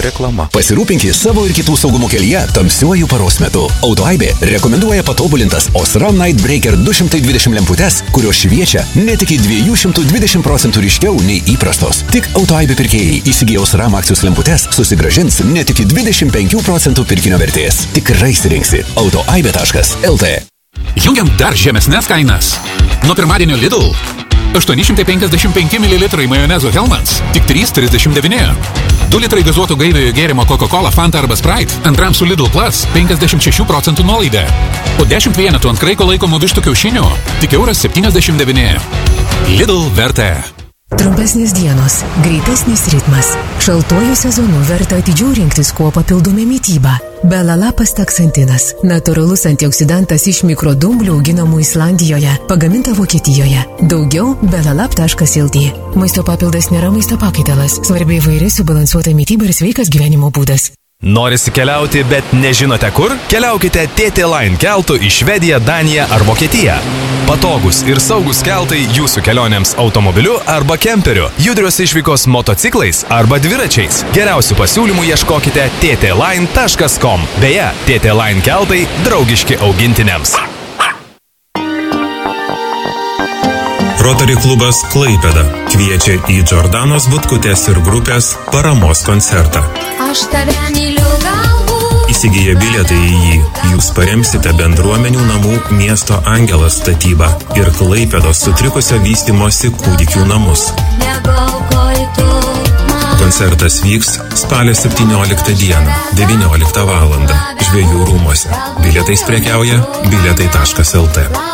Reklama. Pasirūpinkite savo ir kitų saugumo kelyje tamsiuoju paros metu. Autoaibė rekomenduoja patobulintas Osram Night Breaker 220 lemputes, kurios šviečia net iki 220% ryškiau nei įprastos. Tik Autoaibė pirkėjai įsigiję Osram akcijos lemputes susigrąžins net iki 25% pirkinio vertės. Tikrai sirinksi. Autoaibė.lt. Jungiam dar žemesnės kainas. Nuo pirmadienio Lidl 855 ml majonezo Hellmann's tik 3,39. 2 litrai gazuoto gaiviojo gėrimo Coca-Cola, Fanta arba Sprite antram su Lidl Plus 56% nuolaida. Po 10 vienetų ant kraiko laikomų vištų kiaušinių tik €1,79. Lidl vertė. Trumpesnės dienos, greitesnis ritmas. Šaltuoju sezonu verta atidžiau rinktis kuo papildome mytybą. Belalapas taksantinas – natūralus antioksidantas iš mikrodumblių auginamų Islandijoje, pagaminta Vokietijoje. Daugiau belalap.lt. Maisto papildas nėra maisto pakaitalas. Svarbiai įvairi subalansuota mytyba ir sveikas gyvenimo būdas. Norisi keliauti, bet nežinote kur? Keliaukite TT Line keltu į Švediją, Daniją ar Vokietiją. Patogus ir saugus keltai jūsų kelionėms automobiliu arba kemperiu, judrios išvykos motociklais arba dviračiais. Geriausių pasiūlymų ieškokite ttline.com. Beje, TT Line keltai draugiški augintiniams. Rotary klubas Klaipėda kviečia į Džordanos Butkutės ir grupės paramos koncertą. Aš tave myliu galbūt. Įsigiję bilietai į jį, jūs paremsite bendruomenių namų Miesto Angelas statybą ir Klaipėdos sutrikusio vystymosi kūdikių namus. Koncertas vyks spalio 17 dieną, 19 val. Žvejų rūmuose. Bilietais prekiauja bilietai.lt.